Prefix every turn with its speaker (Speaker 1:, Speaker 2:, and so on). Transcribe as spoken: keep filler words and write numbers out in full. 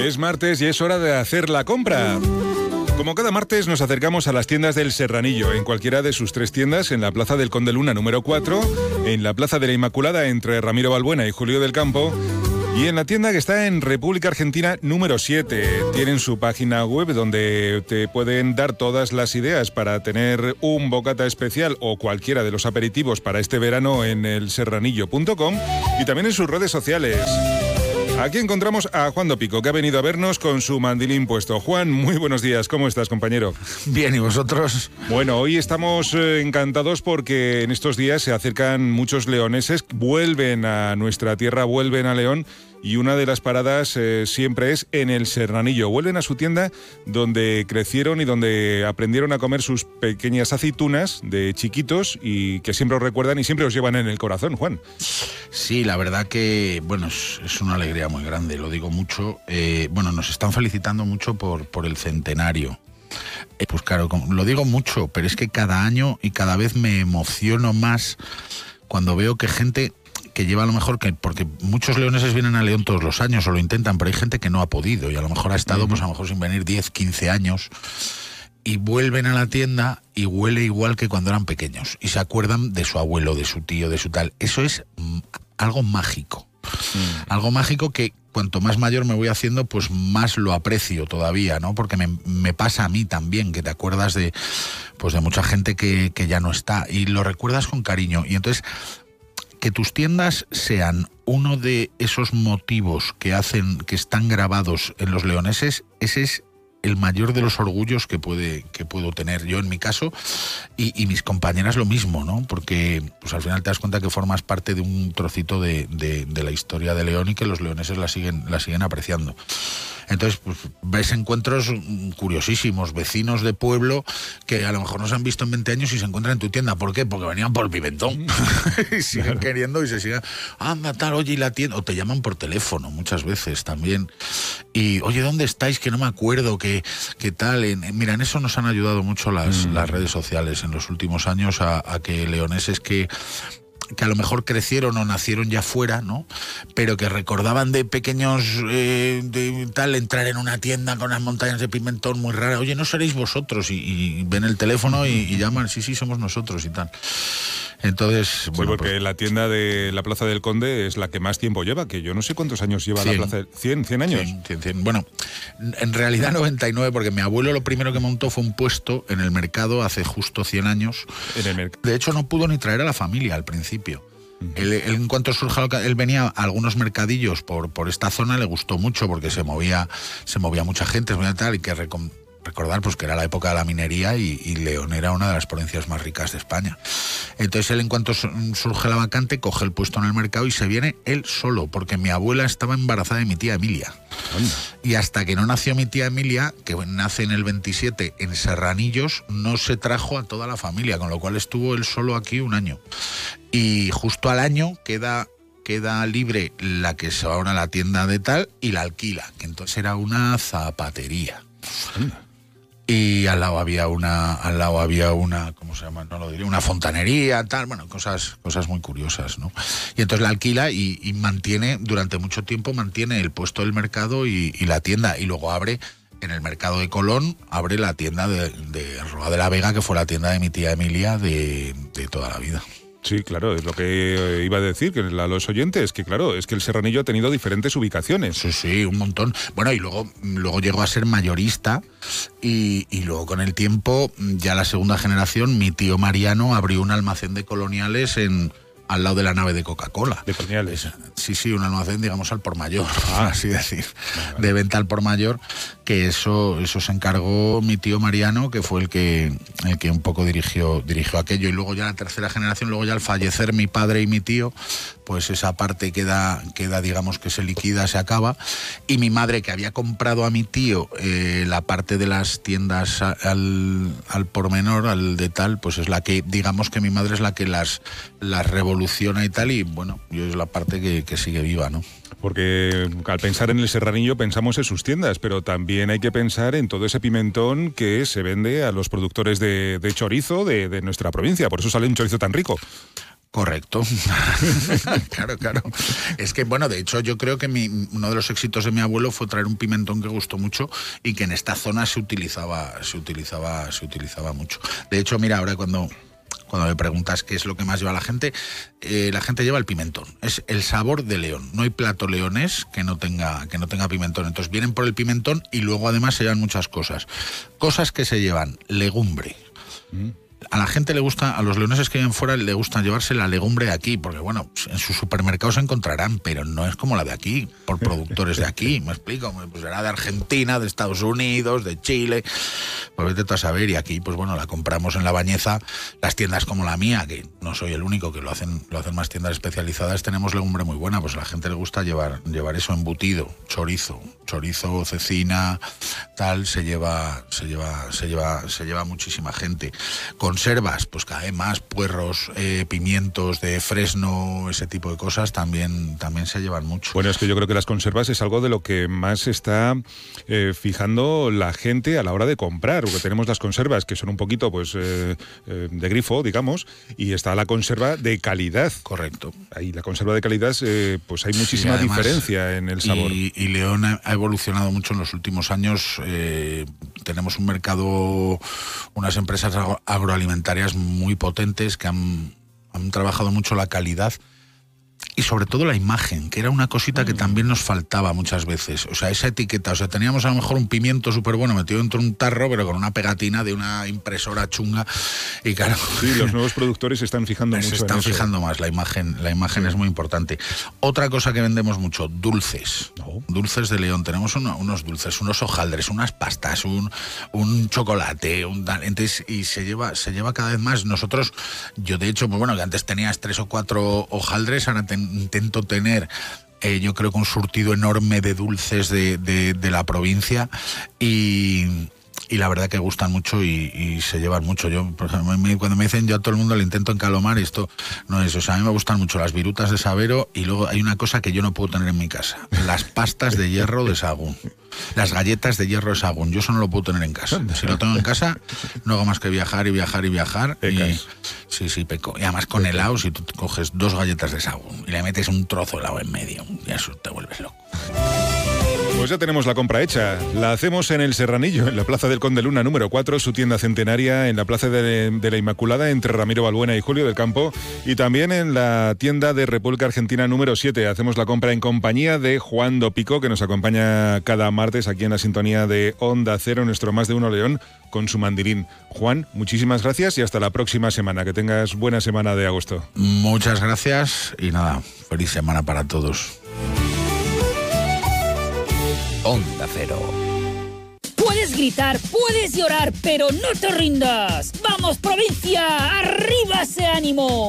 Speaker 1: Es martes y es hora de hacer la compra. Como cada martes nos acercamos a las tiendas del Serranillo, en cualquiera de sus tres tiendas, en la Plaza del Conde Luna número cuatro, en la Plaza de la Inmaculada entre Ramiro Balbuena y Julio del Campo, y en la tienda que está en República Argentina número siete. Tienen su página web donde te pueden dar todas las ideas para tener un bocata especial o cualquiera de los aperitivos para este verano en el serranillo punto com, y también en sus redes sociales. Aquí encontramos a Juan Dopico, que ha venido a vernos con su mandilín puesto. Juan, muy buenos días. ¿Cómo estás, compañero?
Speaker 2: Bien, ¿y vosotros?
Speaker 1: Bueno, hoy estamos eh, encantados porque en estos días se acercan muchos leoneses, vuelven a nuestra tierra, vuelven a León, y una de las paradas eh, siempre es en el Serranillo. Vuelven a su tienda donde crecieron y donde aprendieron a comer sus pequeñas aceitunas de chiquitos y que siempre os recuerdan y siempre os llevan en el corazón, Juan.
Speaker 2: Sí, la verdad que, bueno, es, es una alegría muy grande, lo digo mucho. Eh, bueno, nos están felicitando mucho por, por el centenario. Eh, pues claro, lo digo mucho, pero es que cada año y cada vez me emociono más cuando veo que gente que lleva a lo mejor, que porque muchos leoneses vienen a León todos los años o lo intentan, pero hay gente que no ha podido y a lo mejor ha estado, pues a lo mejor sin venir diez, quince años, y vuelven a la tienda y huele igual que cuando eran pequeños y se acuerdan de su abuelo, de su tío, de su tal. Eso es mm, algo mágico. Mm. Algo mágico que cuanto más mayor me voy haciendo, pues más lo aprecio todavía, ¿no? Porque me, me pasa a mí también, que te acuerdas de, pues de mucha gente que, que ya no está y lo recuerdas con cariño. Y entonces, que tus tiendas sean uno de esos motivos que hacen, que están grabados en los leoneses, ese es el mayor de los orgullos que puede que puedo tener yo en mi caso, y, y mis compañeras lo mismo, ¿no? Porque pues al final te das cuenta que formas parte de un trocito de, de, de la historia de León y que los leoneses la siguen, la siguen apreciando. Entonces, pues ves encuentros curiosísimos, vecinos de pueblo que a lo mejor no se han visto en veinte años y se encuentran en tu tienda. ¿Por qué? Porque venían por pimentón. Y siguen claro. queriendo y se siguen, anda tal, oye, y la tienda, o te llaman por teléfono muchas veces también. Y, oye, ¿dónde estáis? Que no me acuerdo, que, que tal. En, en, mira, en eso nos han ayudado mucho las, mm. las redes sociales en los últimos años a, a que leoneses que... que a lo mejor crecieron o nacieron ya fuera, ¿no? Pero que recordaban de pequeños, eh, de tal, entrar en una tienda con unas montañas de pimentón muy raras. Oye, ¿no seréis vosotros? Y, y ven el teléfono y, y llaman, sí, sí, somos nosotros y tal. Entonces, bueno,
Speaker 1: sí, porque
Speaker 2: pues,
Speaker 1: la tienda de la Plaza del Conde es la que más tiempo lleva, que yo no sé cuántos años lleva cien, la Plaza del... ¿cien? ¿cien años?
Speaker 2: cien, cien, cien. Bueno, en realidad noventa y nueve, porque mi abuelo lo primero que montó fue un puesto en el mercado hace justo cien años.
Speaker 1: En el mercado.
Speaker 2: De hecho, no pudo ni traer a la familia al principio. Uh-huh. Él, él, en cuanto surja, él venía a algunos mercadillos por, por esta zona, le gustó mucho porque se movía, se movía mucha gente, se movía tal, y que recom- recordar pues que era la época de la minería y, y León era una de las provincias más ricas de España. Entonces él, en cuanto surge la vacante, coge el puesto en el mercado y se viene él solo, porque mi abuela estaba embarazada de mi tía Emilia. Anda. Y hasta que no nació mi tía Emilia, que nace en el veintisiete en Serranillos, no se trajo a toda la familia, con lo cual estuvo él solo aquí un año. Y justo al año queda... queda libre la que es ahora la tienda de tal y la alquila, que entonces era una zapatería. Anda. Y al lado había una, al lado había una, ¿cómo se llama? No lo diré, una fontanería, tal, bueno, cosas, cosas muy curiosas, ¿no? Y entonces la alquila y, y mantiene, durante mucho tiempo mantiene el puesto del mercado y, y la tienda, y luego abre, en el mercado de Colón, abre la tienda de, de Roa de la Vega, que fue la tienda de mi tía Emilia de, de toda la vida.
Speaker 1: Sí, claro, es lo que iba a decir que a los oyentes, que claro, es que el Serranillo ha tenido diferentes ubicaciones.
Speaker 2: Sí, sí, un montón. Bueno, y luego, luego llegó a ser mayorista y, y luego con el tiempo, ya la segunda generación, mi tío Mariano abrió un almacén de coloniales en... al lado de la nave de Coca-Cola.
Speaker 1: De coloniales.
Speaker 2: Sí, sí, un almacén, digamos, al por mayor,
Speaker 1: ah,
Speaker 2: así decir,
Speaker 1: vale, vale.
Speaker 2: de venta al por mayor, que eso, eso se encargó mi tío Mariano, que fue el que, el que un poco dirigió, dirigió aquello, y luego ya la tercera generación, luego ya al fallecer mi padre y mi tío, pues esa parte queda, queda digamos que se liquida, se acaba, y mi madre, que había comprado a mi tío eh, la parte de las tiendas al, al por menor, al de tal, pues es la que, digamos que mi madre es la que las, las revoluciona y tal, y bueno, yo es la parte que, que sigue viva, ¿no?
Speaker 1: Porque al pensar en el Serranillo pensamos en sus tiendas, pero también hay que pensar en todo ese pimentón que se vende a los productores de, de chorizo de, de nuestra provincia, por eso sale un chorizo tan rico.
Speaker 2: Correcto. Claro, claro. Es que, bueno, de hecho yo creo que mi, uno de los éxitos de mi abuelo fue traer un pimentón que gustó mucho y que en esta zona se utilizaba, se utilizaba, se utilizaba mucho. De hecho, mira, ahora cuando... Cuando me preguntas qué es lo que más lleva la gente, eh, la gente lleva el pimentón. Es el sabor de León. No hay plato leonés que no tenga, que no tenga pimentón. Entonces vienen por el pimentón y luego además se llevan muchas cosas. Cosas que se llevan, legumbre. Mm. A la gente le gusta, a los leoneses que viven fuera le gusta llevarse la legumbre de aquí, porque bueno, en sus supermercados se encontrarán, pero no es como la de aquí, por productores de aquí, me explico, pues será de Argentina, de Estados Unidos, de Chile, pues vete tú a saber, y aquí pues bueno, la compramos en La Bañeza, las tiendas como la mía, que no soy el único, que lo hacen, lo hacen más tiendas especializadas, tenemos legumbre muy buena, pues a la gente le gusta llevar, llevar eso embutido, chorizo, chorizo, cecina, tal, se lleva, se lleva, se lleva, se lleva muchísima gente. Conservas, pues cada vez más, puerros, eh, pimientos de fresno, ese tipo de cosas también, también se llevan mucho.
Speaker 1: Bueno, es que yo creo que las conservas es algo de lo que más está eh, fijando la gente a la hora de comprar, porque tenemos las conservas que son un poquito pues eh, eh, de grifo, digamos, y está la conserva de calidad.
Speaker 2: Correcto.
Speaker 1: Ahí la conserva de calidad, eh, pues hay muchísima sí, además, diferencia en el sabor.
Speaker 2: Y, y León ha evolucionado mucho en los últimos años. Eh, tenemos un mercado, unas empresas agroalimentarias muy potentes que han, han trabajado mucho la calidad y sobre todo la imagen, que era una cosita que también nos faltaba muchas veces. O sea, esa etiqueta, o sea, teníamos a lo mejor un pimiento súper bueno metido dentro de un tarro, pero con una pegatina de una impresora chunga. Y claro,
Speaker 1: sí, los nuevos productores se están fijando mucho
Speaker 2: se están
Speaker 1: en eso.
Speaker 2: fijando más, la imagen, la imagen sí. Es muy importante. Otra cosa que vendemos mucho, dulces. No. Dulces de León. Tenemos uno, unos dulces, unos hojaldres, unas pastas, un, un chocolate, un entonces, y se lleva, se lleva cada vez más. Nosotros, yo de hecho, pues bueno, que antes tenías tres o cuatro hojaldres, ahora ten, intento tener eh, yo creo que un surtido enorme de dulces de, de, de la provincia y, y la verdad que gustan mucho y, y se llevan mucho. Yo, por ejemplo, cuando me dicen yo a todo el mundo le intento encalomar, esto no es, o sea, a mí me gustan mucho las virutas de Sabero y luego hay una cosa que yo no puedo tener en mi casa, las pastas de hierro de Sagún. Las galletas de hierro de Sagún, yo eso no lo puedo tener en casa. Si lo tengo en casa, no hago más que viajar y viajar y viajar. Y, sí, sí, peco. Y además con helado, si tú coges dos galletas de Sagún y le metes un trozo de helado en medio, y eso te vuelves loco.
Speaker 1: Pues ya tenemos la compra hecha. La hacemos en el Serranillo, en la Plaza del Conde Luna número cuatro, su tienda centenaria, en la Plaza de, de la Inmaculada, entre Ramiro Balbuena y Julio del Campo, y también en la tienda de República Argentina número siete. Hacemos la compra en compañía de Juan Dopico, que nos acompaña cada martes aquí en la sintonía de Onda Cero, nuestro Más de Uno León, con su mandilín. Juan, muchísimas gracias y hasta la próxima semana. Que tengas buena semana de agosto.
Speaker 2: Muchas gracias y nada, feliz semana para todos.
Speaker 3: Onda Cero. Puedes gritar, puedes llorar, pero no te rindas. ¡Vamos, provincia! ¡Arriba ese ánimo!